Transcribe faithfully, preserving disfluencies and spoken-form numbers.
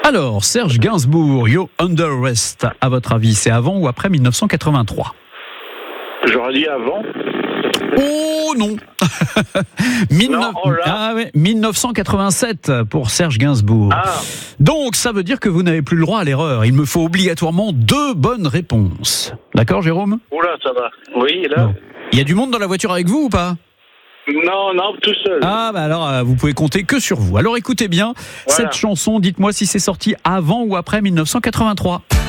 Alors, Serge Gainsbourg, You're Under Arrest, à votre avis, c'est avant ou après mille neuf cent quatre-vingt-trois ? J'aurais dit avant. Oh non, mille neuf... non oh là. Ah ouais, mille neuf cent quatre-vingt-sept pour Serge Gainsbourg. Ah. Donc ça veut dire que vous n'avez plus le droit à l'erreur. Il me faut obligatoirement deux bonnes réponses. D'accord, Jérôme ? Oula, ça va. Oui, là. Bon. Il y a du monde dans la voiture avec vous ou pas ? Non, non, tout seul. Ah bah alors euh, vous pouvez compter que sur vous. Alors écoutez bien, Voilà. cette chanson, dites-moi si c'est sorti avant ou après mille neuf cent quatre-vingt-trois.